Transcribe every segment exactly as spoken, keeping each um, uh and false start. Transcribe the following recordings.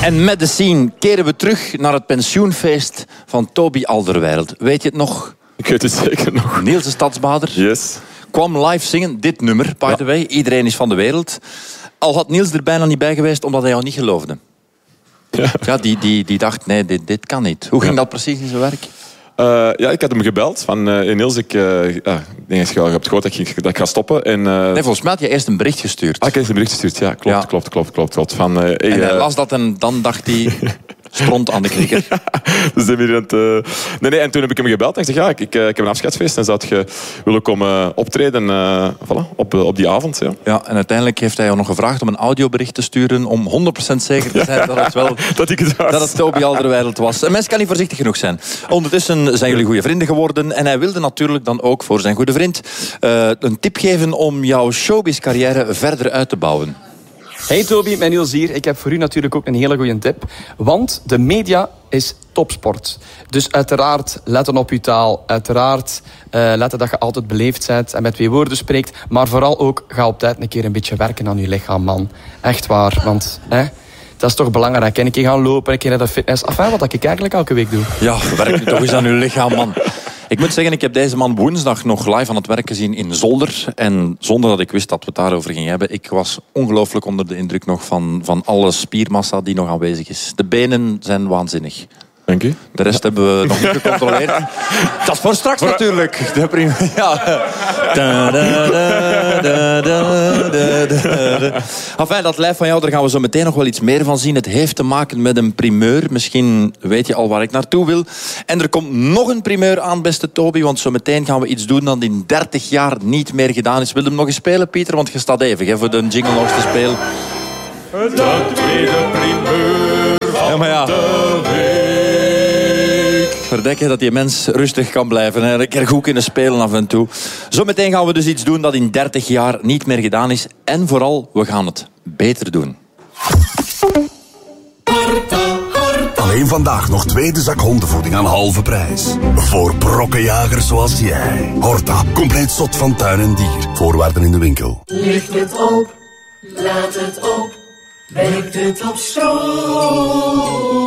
En met de scene keren we terug naar het pensioenfeest van Toby Alderweireld. Weet je het nog? Ik weet het zeker nog. Niels de Stadsbader yes. kwam live zingen, dit nummer, by ja. the way. Iedereen is van de wereld. Al had Niels er bijna niet bij geweest, omdat hij jou niet geloofde. Ja, ja die, die, die dacht, nee, dit, dit kan niet. Hoe ging ja. dat precies in zijn werk? Uh, ja, ik had hem gebeld van uh, Niels, ik, uh, uh, ik denk dat je hebt gehoord dat ik, dat ik ga stoppen. En, uh... nee, volgens mij had je eerst een bericht gestuurd. Ah, ik heb een bericht gestuurd, ja, klopt, ja. klopt, klopt, klopt, klopt. Van, uh, hey, en hij uh... las dat en dan dacht hij, stront aan de knikker. Ja, dus dan weer het, uh... nee, nee, en toen heb ik hem gebeld en ik zeg, ja, ik, ik, uh, ik heb een afscheidsfeest en zou je willen komen optreden uh, voilà, op, uh, op die avond. Ja. ja, en uiteindelijk heeft hij jou nog gevraagd om een audiobericht te sturen om honderd procent zeker te zijn ja. dat het wel dat, ik het was. dat het Toby Alderweireld was. Een mens kan niet voorzichtig genoeg zijn. Ondertussen zijn jullie goede vrienden geworden en hij wilde natuurlijk dan ook voor zijn goede vriend uh, een tip geven om jouw showbiz-carrière verder uit te bouwen. Hey Toby, mijn Niels hier. Ik heb voor u natuurlijk ook een hele goede tip. Want de media is topsport. Dus uiteraard letten op uw taal. Uiteraard uh, letten dat je altijd beleefd bent en met twee woorden spreekt. Maar vooral ook, ga op tijd een keer een beetje werken aan je lichaam, man. Echt waar, want... Hè, dat is toch belangrijk. En een keer gaan lopen, een keer naar de fitness. Enfin, wat ik eigenlijk elke week doe. Ja, werk nu toch eens aan uw lichaam, man. Ik moet zeggen, ik heb deze man woensdag nog live aan het werk gezien in Zolder. En zonder dat ik wist dat we het daarover gingen hebben. Ik was ongelooflijk onder de indruk nog van, van alle spiermassa die nog aanwezig is. De benen zijn waanzinnig. Dank u. De rest hebben we nog niet gecontroleerd. Dat is voor straks voor... natuurlijk. De prima... ja. Da, da, da, da, da, da, da. Enfin, dat lijf van jou, daar gaan we zo meteen nog wel iets meer van zien. Het heeft te maken met een primeur. Misschien weet je al waar ik naartoe wil. En er komt nog een primeur aan, beste Toby. Want zo meteen gaan we iets doen dat in dertig jaar niet meer gedaan is. Wil je hem nog eens spelen, Pieter? Want je staat even hè, voor de jingle nog te spelen. De tweede primeur van ja, maar ja. de week. Verdekken dat die mens rustig kan blijven. En een keer goed kunnen spelen af en toe. Zometeen gaan we dus iets doen dat in dertig jaar niet meer gedaan is. En vooral, we gaan het beter doen. Alleen vandaag nog tweede zak hondenvoeding aan halve prijs. Voor brokkenjagers zoals jij. Horta, compleet zot van tuin en dier. Voorwaarden in de winkel. Licht het op, laat het op. Werkt het op stroom?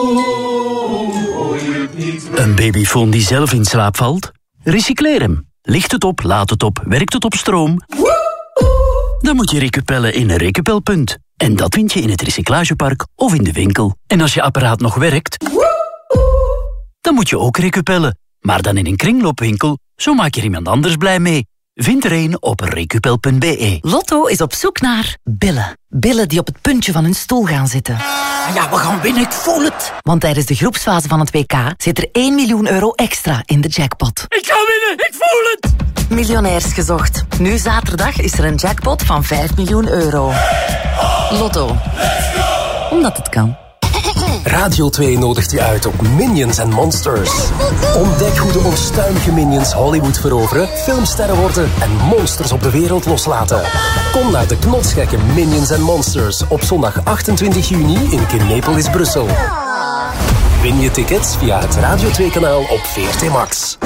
Hoor je het niet? Een babyfoon die zelf in slaap valt? Recycleer hem. Licht het op, laat het op, werkt het op stroom? Dan moet je recupellen in een recupelpunt. En dat vind je in het recyclagepark of in de winkel. En als je apparaat nog werkt, dan moet je ook recupellen. Maar dan in een kringloopwinkel, zo maak je iemand anders blij mee. Vind er een op recupel punt b e. Lotto is op zoek naar billen. Billen die op het puntje van hun stoel gaan zitten. Ja, we gaan winnen, ik voel het. Want tijdens de groepsfase van het W K zit er één miljoen euro extra in de jackpot. Ik ga winnen, ik voel het. Miljonairs gezocht. Nu zaterdag is er een jackpot van vijf miljoen euro. Lotto. Omdat het kan. Radio twee nodigt je uit op Minions and Monsters. Ontdek hoe de onstuimige Minions Hollywood veroveren, filmsterren worden en monsters op de wereld loslaten. Kom naar de knotsgekke Minions and Monsters op zondag achtentwintig juni in Kinepolis, Brussel. Win je tickets via het Radio twee kanaal op V R T Max.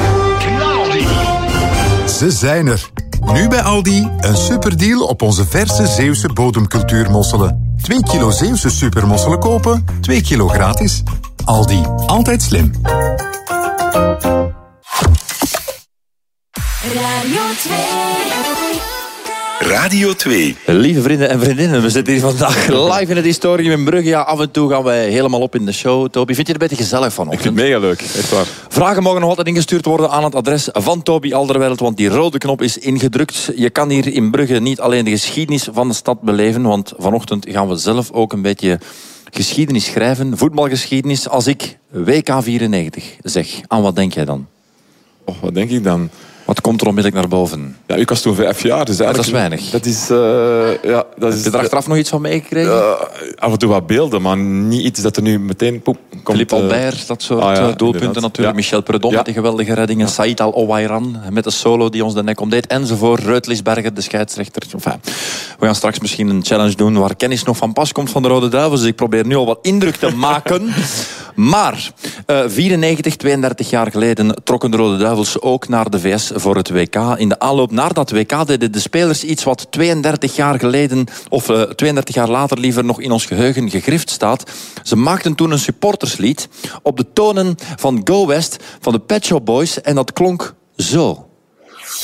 Ze zijn er. Nu bij Aldi een superdeal op onze verse Zeeuwse bodemcultuurmosselen. twee kilo Zeeuwse supermosselen kopen, twee kilo gratis. Aldi, altijd slim. Radio twee. Radio twee. Lieve vrienden en vriendinnen, we zitten hier vandaag live in het Historium in Brugge. Ja, af en toe gaan wij helemaal op in de show. Toby, vind je het een beetje gezellig vanochtend? Ik vind het mega leuk, echt waar. Vragen mogen nog altijd ingestuurd worden aan het adres van Toby Alderweireld, want die rode knop is ingedrukt. Je kan hier in Brugge niet alleen de geschiedenis van de stad beleven, want vanochtend gaan we zelf ook een beetje geschiedenis schrijven, voetbalgeschiedenis. Als ik W K vierennegentig zeg, aan wat denk jij dan? Oh, wat denk ik dan? Wat komt er onmiddellijk naar boven? Ja, ik was toen vijf jaar, dus dat is weinig. Dat is... Uh, ja, dat Heb je er achteraf nog iets van meegekregen? Uh, af en toe wat beelden, maar niet iets dat er nu meteen poep, komt... Philippe Albert, dat soort ah, ja, doelpunten inderdaad. natuurlijk. Ja. Michel Predom Ja. met de geweldige reddingen. Ja. Saïd Al-Owairan met de solo die ons de nek omdeed. Enzovoort. Reutlisberger, de scheidsrechter. Enfin, we gaan straks misschien een challenge doen waar kennis nog van pas komt van de Rode Duivels. Dus ik probeer nu al wat indruk te maken. Maar uh, vierennegentig, tweeëndertig jaar geleden trokken de Rode Duivels ook naar de V S voor het W K. In de aanloop naar dat W K deden de spelers iets wat tweeëndertig jaar geleden, of uh, tweeëndertig jaar later liever nog in ons geheugen gegrift staat. Ze maakten toen een supporterslied op de tonen van Go West van de Pet Shop Boys en dat klonk zo.